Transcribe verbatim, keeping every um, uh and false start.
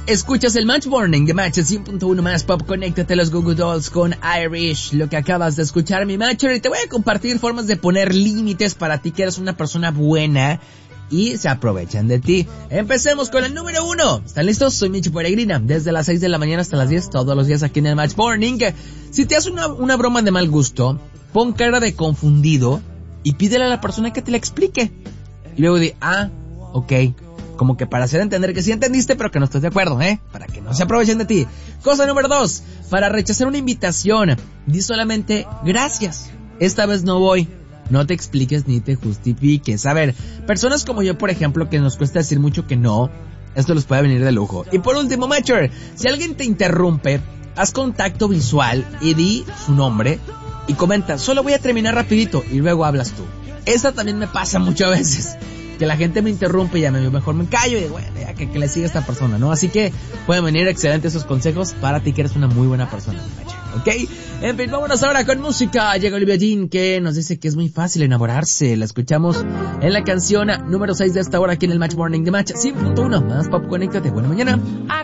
Escuchas el Match Morning de Match cien punto uno más Pop. Conéctate a los Google Dolls con Irish. Lo que acabas de escuchar, mi Matcher, y te voy a compartir formas de poner límites para ti que eres una persona buena y se aprovechan de ti. Empecemos con el número uno. ¿Están listos? Soy Michi Peregrina. Desde las seis de la mañana hasta las diez, todos los días aquí en el Match Morning. Si te hace una, una broma de mal gusto, pon cara de confundido y pídele a la persona que te la explique. Y luego di, ah, ok. Como que para hacer entender que sí entendiste, pero que no estás de acuerdo, ¿eh? Para que no se aprovechen de ti. Cosa número dos. Para rechazar una invitación, di solamente gracias. Esta vez no voy. No te expliques ni te justifiques. A ver, personas como yo, por ejemplo, que nos cuesta decir mucho que no, esto les puede venir de lujo. Y por último, Matcher, si alguien te interrumpe, haz contacto visual y di su nombre y comenta, solo voy a terminar rapidito, y luego hablas tú. Esta también me pasa muchas veces. Que la gente me interrumpe y ya me, mejor me callo y bueno, ya que, que le siga esta persona, ¿no? Así que pueden venir excelentes esos consejos para ti que eres una muy buena persona, ¿ok? En fin, vámonos ahora con música. Llega Olivia Dean que nos dice que es muy fácil enamorarse. La escuchamos en la canción número seis de esta hora aquí en el Match Morning de Match cien punto uno más Pop. Conéctate, buena mañana.